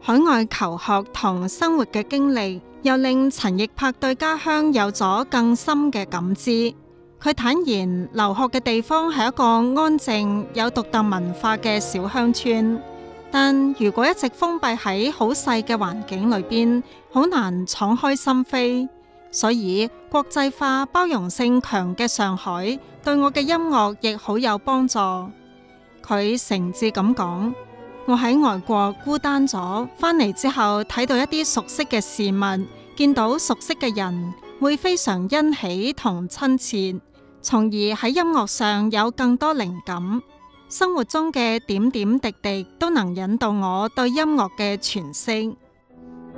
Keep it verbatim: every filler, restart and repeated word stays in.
海外求學同生活嘅經歷，又令陳奕柏對家鄉有咗更深嘅感知。佢坦言，留學嘅地方係一個安靜、有獨特文化嘅小鄉村，但如果一直封閉喺好細嘅環境裏邊，好難敞開心扉。所以國際化、包容性強嘅上海，對我嘅音樂亦好有幫助。佢誠摯咁講：我喺外國孤單咗，返嚟之後睇到一啲熟悉嘅事物，見到熟悉嘅人，會非常欣喜同親切，從而喺音樂上有更多靈感。生活中嘅點點滴滴都能引導我對音樂嘅詮釋。